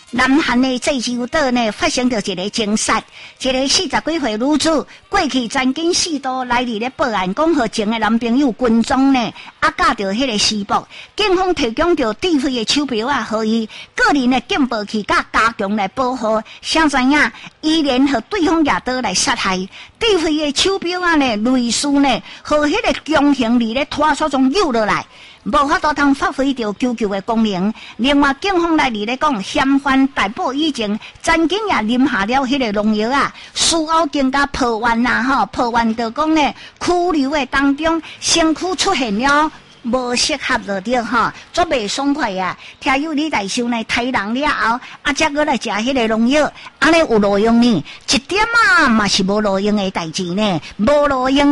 南韩的济州岛呢，发生着一个情杀，一个40几岁女子过去曾经4度来伫咧报案，讲和前的男朋友军中呢，嫁着迄个师伯，警方提供着智慧的手表啊，予伊个人的警报器甲加强来保护。谁知影依然和对方拿刀来杀害，智慧的手表啊呢，类似呢，和迄个强行力咧拖手中诱落来。无法度通发挥着救的功能。另外，警方来咧讲，嫌犯逮捕以前，曾经也啉下了迄个农药啊，事后更加破案啦破案就讲呢，拘留的当中，身躯出现了无适合了着足袂爽快啊！听有你来收呢，杀人了后，才搁来食迄个农药，安尼有路用呢？一点嘛是无路用的代志呢，无路用。